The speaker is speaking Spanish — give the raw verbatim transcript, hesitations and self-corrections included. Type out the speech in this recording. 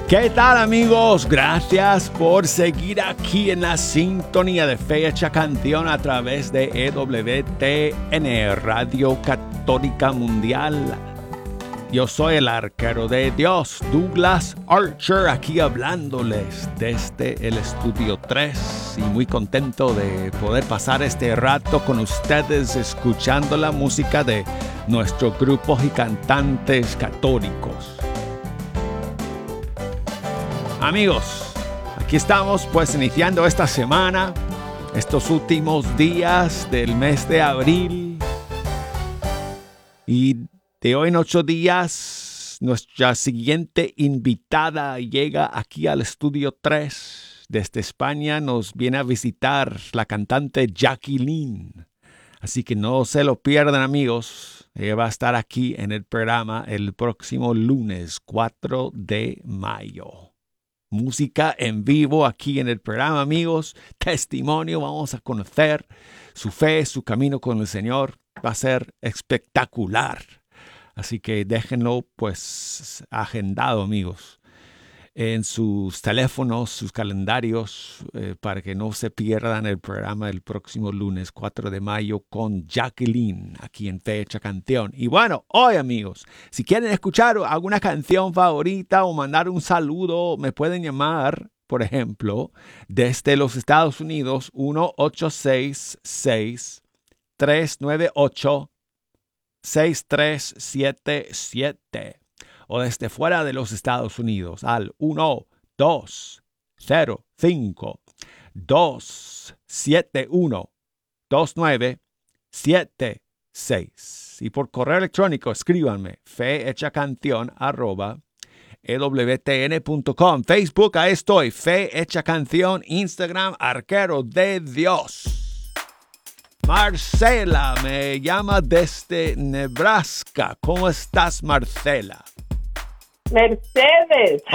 ¿Qué tal, amigos? Gracias por seguir aquí en la sintonía de Fecha Canción a través de E W T N, Radio Católica Mundial. Yo soy el arquero de Dios, Douglas Archer, aquí hablándoles desde el Estudio tres y muy contento de poder pasar este rato con ustedes escuchando la música de nuestros grupos y cantantes católicos. Amigos, aquí estamos pues iniciando esta semana, estos últimos días del mes de abril, y de hoy en ocho días nuestra siguiente invitada llega aquí al Estudio tres. Desde España nos viene a visitar la cantante Jacqueline, así que no se lo pierdan, amigos. Ella va a estar aquí en el programa el próximo lunes cuatro de mayo. Música en vivo aquí en el programa, amigos. Testimonio, vamos a conocer su fe, su camino con el Señor. Va a ser espectacular. Así que déjenlo pues agendado, amigos, en sus teléfonos, sus calendarios, eh, para que no se pierdan el programa el próximo lunes cuatro de mayo con Jacqueline aquí en Fecha Canción. Y bueno, hoy, amigos, si quieren escuchar alguna canción favorita o mandar un saludo, me pueden llamar, por ejemplo, desde los Estados Unidos, uno ocho seis seis, tres nueve ocho, seis tres siete siete. O desde fuera de los Estados Unidos al uno dos cero cinco, dos siete uno, dos nueve siete seis. Y por correo electrónico escríbanme fehechacanción arroba e w t n punto com. Facebook, ahí estoy, Fe Hecha Canción. Instagram, Arquero de Dios. Marcela me llama desde Nebraska. ¿Cómo estás, Marcela? Mercedes.